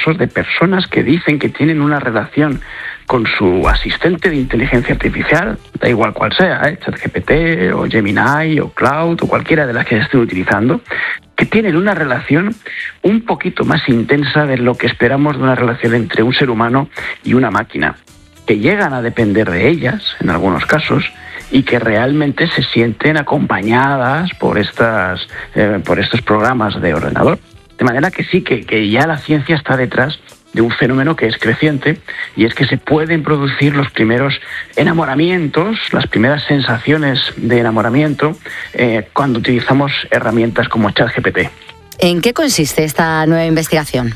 casos de personas que dicen que tienen una relación con su asistente de inteligencia artificial, da igual cual sea, ChatGPT o Gemini o Cloud o cualquiera de las que estén utilizando, que tienen una relación un poquito más intensa de lo que esperamos de una relación entre un ser humano y una máquina, que llegan a depender de ellas en algunos casos y que realmente se sienten acompañadas por estos programas de ordenador. De manera que sí, que ya la ciencia está detrás de un fenómeno que es creciente, y es que se pueden producir los primeros enamoramientos, las primeras sensaciones de enamoramiento cuando utilizamos herramientas como ChatGPT. ¿En qué consiste esta nueva investigación?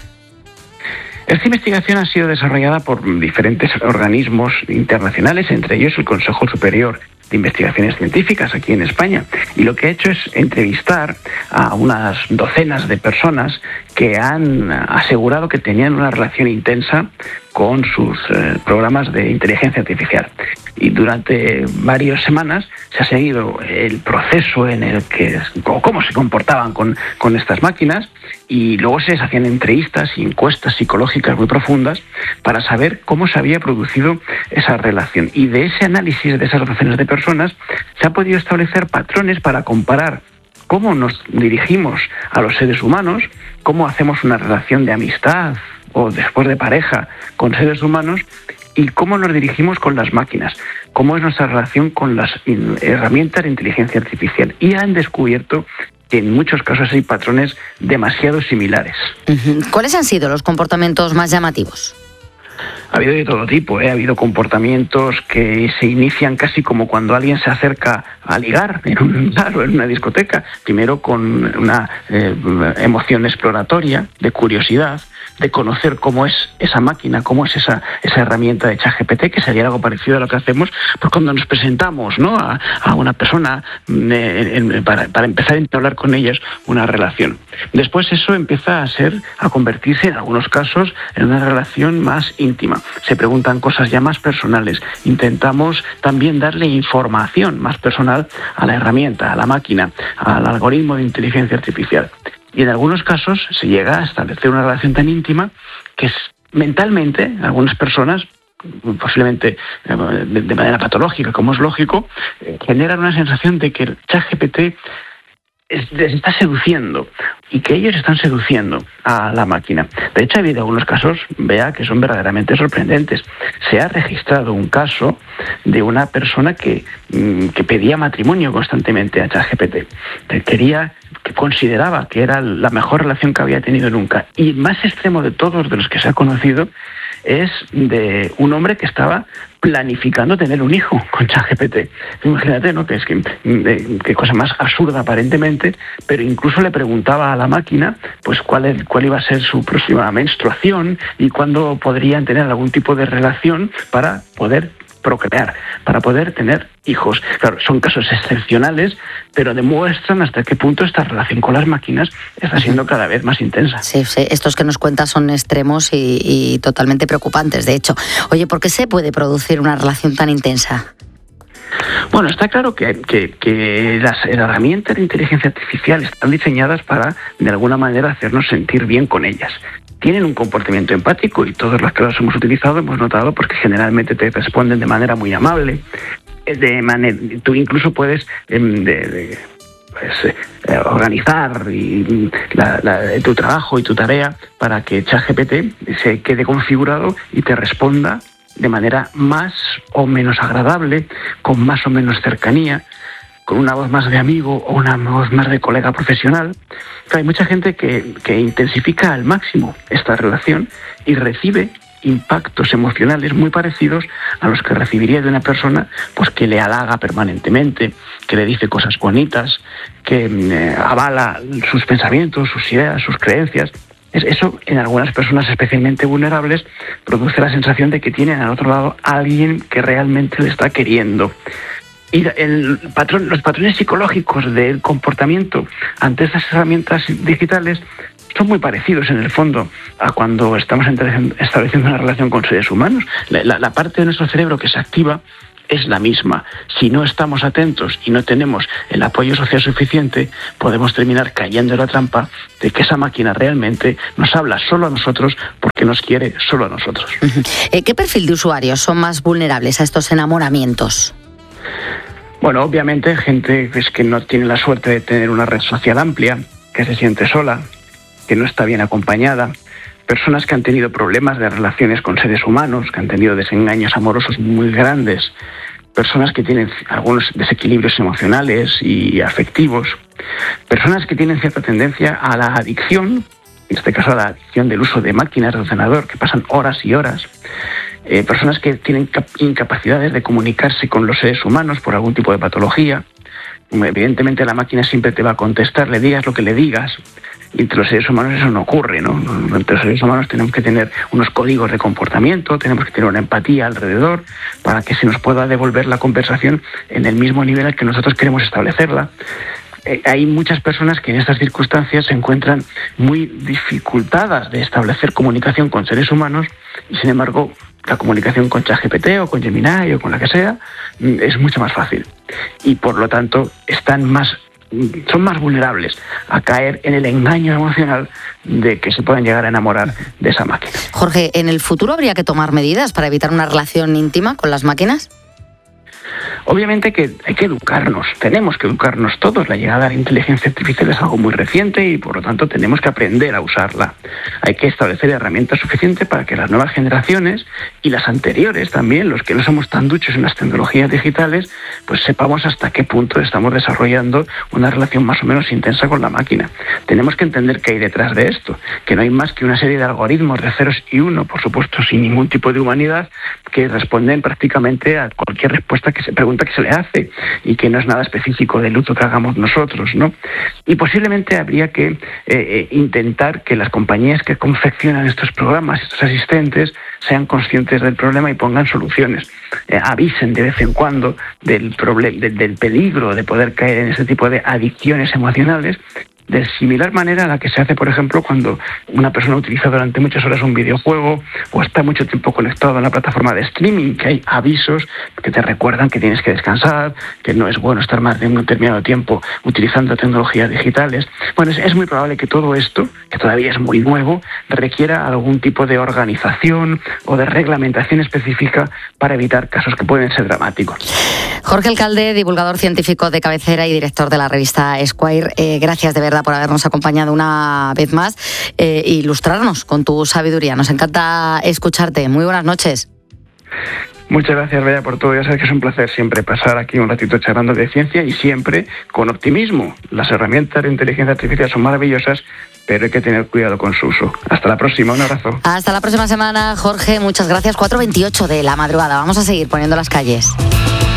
Esta investigación ha sido desarrollada por diferentes organismos internacionales, entre ellos el Consejo Superior de Investigaciones Científicas aquí en España, y lo que ha hecho es entrevistar a unas docenas de personas que han asegurado que tenían una relación intensa con sus programas de inteligencia artificial. Y durante varias semanas se ha seguido el proceso en el que, o cómo se comportaban con estas máquinas, y luego se les hacían entrevistas y encuestas psicológicas muy profundas para saber cómo se había producido esa relación. Y de ese análisis de esas docenas de personas se han podido establecer patrones para comparar cómo nos dirigimos a los seres humanos, cómo hacemos una relación de amistad o después de pareja con seres humanos, y cómo nos dirigimos con las máquinas, cómo es nuestra relación con las herramientas de inteligencia artificial. Y han descubierto que en muchos casos hay patrones demasiado similares. ¿Cuáles han sido los comportamientos más llamativos? Ha habido de todo tipo, Ha habido comportamientos que se inician casi como cuando alguien se acerca a ligar en un bar o en una discoteca. Primero con una emoción exploratoria, de curiosidad, de conocer cómo es esa máquina, cómo es esa herramienta de ChatGPT, que sería algo parecido a lo que hacemos pues cuando nos presentamos, ¿no?, a una persona para empezar a entablar con ellas una relación. Después eso empieza a convertirse en algunos casos en una relación más íntima. Se preguntan cosas ya más personales. Intentamos también darle información más personal a la herramienta, a la máquina, al algoritmo de inteligencia artificial. Y en algunos casos se llega a establecer una relación tan íntima que mentalmente algunas personas, posiblemente de manera patológica, como es lógico, generan una sensación de que el ChatGPT les está seduciendo y que ellos están seduciendo a la máquina. De hecho, ha habido algunos casos, que son verdaderamente sorprendentes. Se ha registrado un caso de una persona que pedía matrimonio constantemente a ChatGPT. Que consideraba que era la mejor relación que había tenido nunca. Y el más extremo de todos de los que se ha conocido es de un hombre que estaba planificando tener un hijo con ChatGPT. Imagínate, ¿no?, qué cosa más absurda aparentemente, pero incluso le preguntaba a la máquina pues cuál iba a ser su próxima menstruación y cuándo podrían tener algún tipo de relación para poder procrear, para poder tener hijos. Claro, son casos excepcionales, pero demuestran hasta qué punto esta relación con las máquinas está siendo cada vez más intensa. Sí, estos que nos cuentas son extremos y totalmente preocupantes, de hecho. Oye, ¿por qué se puede producir una relación tan intensa? Bueno, está claro que las herramientas de inteligencia artificial están diseñadas para, de alguna manera, hacernos sentir bien con ellas. Tienen un comportamiento empático y todos los que los hemos utilizado hemos notado porque generalmente te responden de manera muy amable. Tú incluso puedes organizar tu trabajo y tu tarea para que ChatGPT se quede configurado y te responda de manera más o menos agradable, con más o menos cercanía, con una voz más de amigo o una voz más de colega profesional. Hay mucha gente que intensifica al máximo esta relación y recibe impactos emocionales muy parecidos a los que recibiría de una persona pues que le halaga permanentemente, que le dice cosas bonitas, que avala sus pensamientos, sus ideas, sus creencias. Eso, en algunas personas especialmente vulnerables, produce la sensación de que tienen al otro lado a alguien que realmente le está queriendo. Y los patrones psicológicos del comportamiento ante estas herramientas digitales son muy parecidos en el fondo a cuando estamos estableciendo una relación con seres humanos. La parte de nuestro cerebro que se activa es la misma. Si no estamos atentos y no tenemos el apoyo social suficiente, podemos terminar cayendo en la trampa de que esa máquina realmente nos habla solo a nosotros porque nos quiere solo a nosotros. ¿Qué perfil de usuarios son más vulnerables a estos enamoramientos? Bueno, obviamente gente que no tiene la suerte de tener una red social amplia, que se siente sola, que no está bien acompañada, personas que han tenido problemas de relaciones con seres humanos, que han tenido desengaños amorosos muy grandes, personas que tienen algunos desequilibrios emocionales y afectivos, personas que tienen cierta tendencia a la adicción, en este caso a la adicción del uso de máquinas de ordenador, que pasan horas y horas, personas que tienen incapacidades de comunicarse con los seres humanos por algún tipo de patología. Evidentemente la máquina siempre te va a contestar, le digas lo que le digas, y entre los seres humanos eso no ocurre, ¿no? Entre los seres humanos tenemos que tener unos códigos de comportamiento, tenemos que tener una empatía alrededor para que se nos pueda devolver la conversación en el mismo nivel al que nosotros queremos establecerla. Hay muchas personas que en estas circunstancias se encuentran muy dificultadas de establecer comunicación con seres humanos y, sin embargo, la comunicación con ChatGPT o con Gemini o con la que sea es mucho más fácil. Y, por lo tanto, son más vulnerables a caer en el engaño emocional de que se puedan llegar a enamorar de esa máquina. Jorge, ¿en el futuro habría que tomar medidas para evitar una relación íntima con las máquinas? Obviamente que hay que educarnos, tenemos que educarnos todos. La llegada de la inteligencia artificial es algo muy reciente y por lo tanto tenemos que aprender a usarla. Hay que establecer herramientas suficientes para que las nuevas generaciones y las anteriores también, los que no somos tan duchos en las tecnologías digitales, pues sepamos hasta qué punto estamos desarrollando una relación más o menos intensa con la máquina. Tenemos que entender qué hay detrás de esto, que no hay más que una serie de algoritmos de ceros y uno, por supuesto sin ningún tipo de humanidad, que responden prácticamente a cualquier respuesta que se pregunta que se le hace y que no es nada específico del uso que hagamos nosotros, ¿no? Y posiblemente habría que intentar que las compañías que confeccionan estos programas, estos asistentes, sean conscientes del problema y pongan soluciones. Avisen de vez en cuando del peligro de poder caer en este tipo de adicciones emocionales, de similar manera a la que se hace, por ejemplo, cuando una persona utiliza durante muchas horas un videojuego o está mucho tiempo conectado a una plataforma de streaming, que hay avisos que te recuerdan que tienes que descansar, que no es bueno estar más de un determinado tiempo utilizando tecnologías digitales. Bueno, es muy probable que todo esto, que todavía es muy nuevo, requiera algún tipo de organización o de reglamentación específica para evitar casos que pueden ser dramáticos. Jorge Alcalde, divulgador científico de cabecera y director de la revista Esquire, gracias de verdad por habernos acompañado una vez más e ilustrarnos con tu sabiduría. Nos encanta escucharte. Muy buenas noches. Muchas gracias, Bea, por todo. Ya sabes que es un placer siempre pasar aquí un ratito charlando de ciencia y siempre con optimismo. Las herramientas de inteligencia artificial son maravillosas, pero hay que tener cuidado con su uso. Hasta la próxima, un abrazo. Hasta la próxima semana, Jorge. Muchas gracias. 4:28 de la madrugada. Vamos a seguir poniendo las calles.